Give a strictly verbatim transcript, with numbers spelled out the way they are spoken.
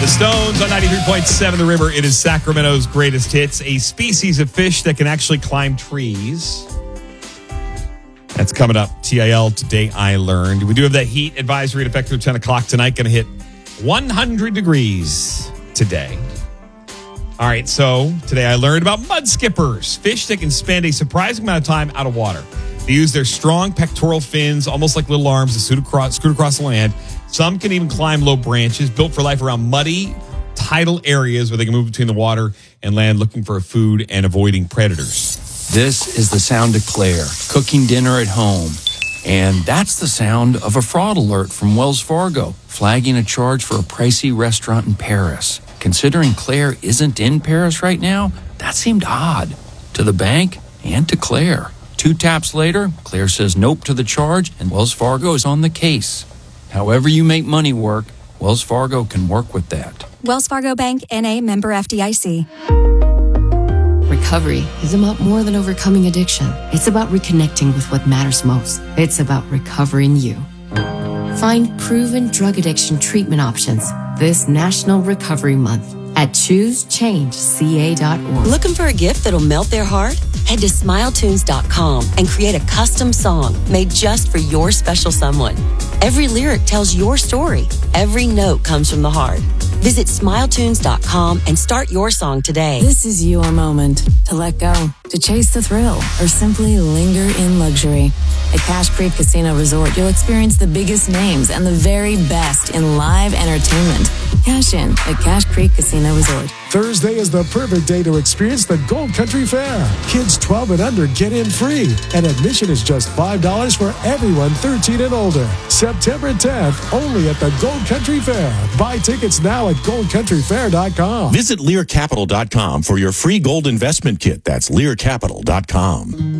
The Stones on ninety-three point seven The River. It is Sacramento's greatest hits. A species of fish that can actually climb trees. That's coming up. T I L, Today I Learned. We do have that heat advisory in effect through ten o'clock tonight. Going to hit one hundred degrees today. All right, so today I learned about mud skippers, fish that can spend a surprising amount of time out of water. They use their strong pectoral fins, almost like little arms, to scoot across, scoot across the land. Some can even climb low branches, built for life around muddy, tidal areas where they can move between the water and land looking for food and avoiding predators. This is the sound of Claire, cooking dinner at home. And that's the sound of a fraud alert from Wells Fargo, flagging a charge for a pricey restaurant in Paris. Considering Claire isn't in Paris right now, that seemed odd to the bank and to Claire. Two taps later, Claire says nope to the charge, and Wells Fargo is on the case. However you make money work, Wells Fargo can work with that. Wells Fargo Bank, N A, member F D I C. Recovery is about more than overcoming addiction. It's about reconnecting with what matters most. It's about recovering you. Find proven drug addiction treatment options this National Recovery Month at choose change c a dot org. Looking for a gift that'll melt their heart? Head to smile tunes dot com and create a custom song made just for your special someone. Every lyric tells your story. Every note comes from the heart. Visit smile tunes dot com and start your song today. This is your moment to let go, to chase the thrill, or simply linger in luxury. At Cache Creek Casino Resort, you'll experience the biggest names and the very best in live entertainment. Cash in at Cache Creek Casino Resort. Thursday is the perfect day to experience the Gold Country Fair. Kids twelve and under get in free, and admission is just five dollars for everyone thirteen and older. September tenth, only at the Gold Country Fair. Buy tickets now at gold country fair dot com. Visit lear capital dot com for your free gold investment kit. That's lear capital dot com.